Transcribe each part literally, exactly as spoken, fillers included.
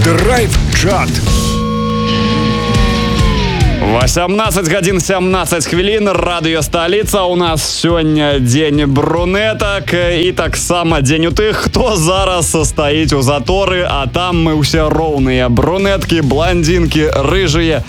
Драйв-чат. восемнадцать гадзін сямнаццаць хвілін, радыё сталіца. У нас сёння дзень брунетак і таксама дзень у тых, хто зараз стаіць у заторы, а там мы ўсе роўныя. Брунеткі, блондинкі, рыжыя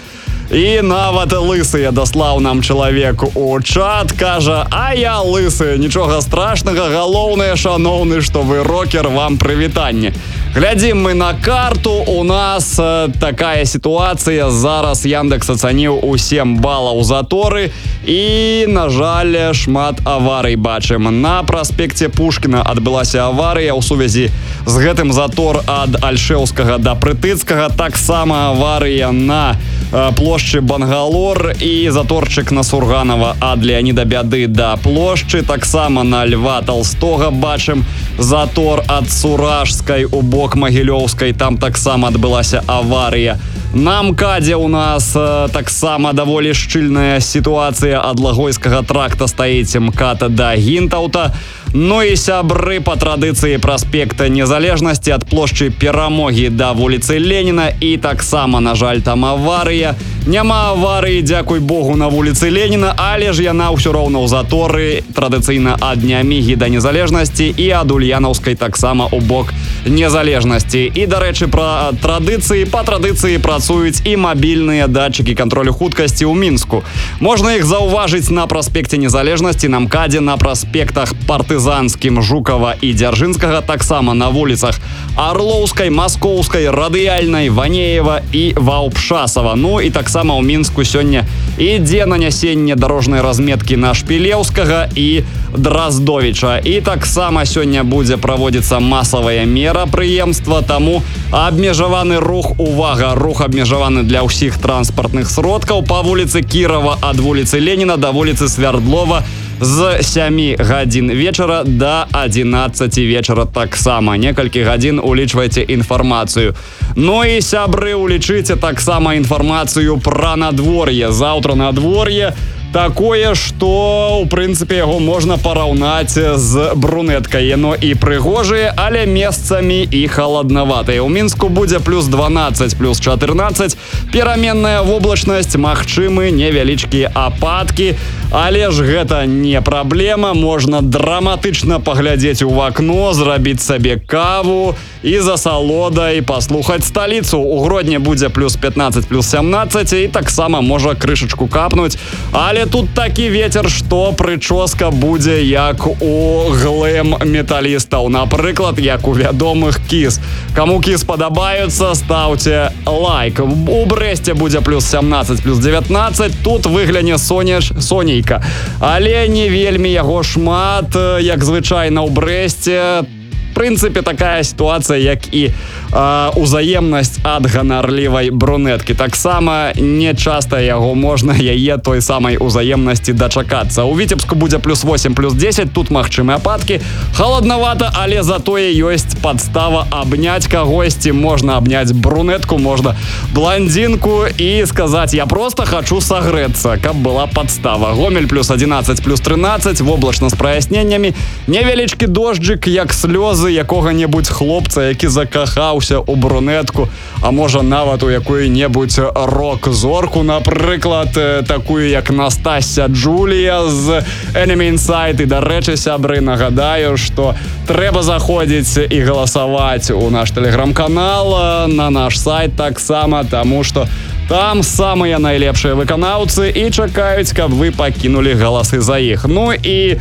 і нават лысыя. Даслаў нам чалавек у чат, кажа: а я лысы, нічога страшнага, галоўнае, шаноўны, што вы рокер, вам прывітанне. Глядзім мы на карту, у нас э, такая сітуацыя. Зараз Яндекс ацаніў у сем балаў заторы і, на жаль, шмат аварый бачым. На праспекце Пушкіна адбылася аварыя ў сувязі з гэтым затор ад Альшэўскага да Прытыцкага. Таксама аварыя на э, плошчы Бангалор і заторчык на Сурганова ад Леаніда Бяды да плошчы. Таксама на Льва Толстога бачым затор ад Суражскай у бок Магілёўскай, там таксама адбылася аварыя. На МКАДзе у нас э, таксама даволі шчыльная сітуацыя. Ад Лагойскага тракта стаіць МКАД да Гінтаўта. Ну і сябры, па традыцыі праспекта Незалежнасці ад плошчы Перамогі да вуліцы Леніна, і таксама, на жаль, там аварыя. Няма аварыі, дзякуй Богу, на вуліцы Леніна, але ж яна ўсё роўна ў заторы традыцыйна ад Нямігі да Незалежнасці і ад Ульянаўскай таксама ў бок Незалежнасці. І, дарэчы, пра традыцыі, па традыцыі працуюць і мабільныя датчыкі кантролю хуткасці ў Мінску. Можна іх заўважыць на праспекце Незалежнасці, на МКАДзе, на праспектах Партызанскім, Жукава і Дзяржынскага, таксама на вуліцах Арлоўскай, Маскоўскай, Радыяльнай, Ванеева і Ваўпшасава. Ну і таксама ў Мінску сёння ідзе нанясенне дарожнай разметкі на Шпілеўскага і Драздовіча. І таксама сёння будзе праводзіцца масавае мерапрыемства, таму абмежаваны рух, увага, рух абмежаваны для ўсіх транспартных сродкаў па вуліцы Кірава ад вуліцы Леніна да вуліцы Свярдлова з сямі гадзін вечара да адзінаццаці вечара таксама. Некалькі гадзін улічвайце інфармацыю. Ну і, сябры, улічыце таксама інфармацыю пра надвор'е. Заўтра надвор'е такое, што, у прынцыпе, яго можна параўнаць з брунеткай. Яно і прыгожае, але месцамі і халаднаватае. У Мінску будзе плюс дванаццаць, плюс чатырнаццаць. Пераменная воблачнасць, магчымы невялічкія ападкі. Але ж гэта не праблема. Можна драматычна паглядзець у вакно, зрабіць сабе каву і за асалодай паслухаць сталіцу. У Гродні будзе плюс пятнаццаць, плюс сямнаццаць, і таксама можа крышачку капнуць. Але тут такі вецер, што прычоска будзе як у глэм-металістаў. Напрыклад, як у вядомых Кіс. Каму Кіс падабаюцца, стаўце лайк. У Брэсце будзе плюс сямнаццаць, плюс дзевятнаццаць. Тут выгляне сонеч, сонейка. Але не вельмі яго шмат, як звычайна ў Брэсце. В прынцыпе, такая сітуацыя, як і э, узаемнасць ад ганарлівай брунеткі. Таксама не часта яго можна, яе той самай узаемнасці дачакацца. У Віцебску будзе плюс восемь, плюс дзесяць, тут магчымы ападкі. Халаднавата, але затое ёсць падстава абняць кагосьці. Можна абняць брунетку, можна блондинку і сказаць: я просто хочу сагрэцца, каб была падстава. Гомель плюс адзінаццаць, плюс трынаццаць, воблачна з праясненнямі. Невялічкі дожджык, як слёзы якога-небудзь хлопца, які закахаўся ў брунетку, а можа нават у якую-небудзь рок-зорку, напрыклад, такую як Настасья Джулія з Enemy Inside. І, дарэчы, сябры, нагадаю, што трэба заходзіць і галасаваць у наш тэлеграм-канал, на наш сайт таксама, таму што там самыя найлепшыя выканаўцы і чакаюць, каб вы пакінулі галасы за іх. Ну і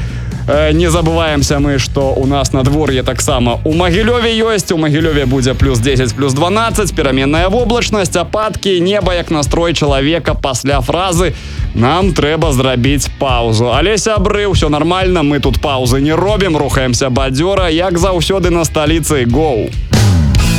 не забываемся мы, што у нас надвор'е таксама у Магілёве ёсць. У Магілёве будзе плюс дзесяць, плюс дванаццаць, пераменная воблачнасць, ападкі, неба як настрой чалавека пасля фразы «нам трэба зрабіць паузу». Але, сябры, ўсё нармальна, мы тут паузы не робім, рухаемся бадзёра, як заўсёды на сталіцы. Гоу!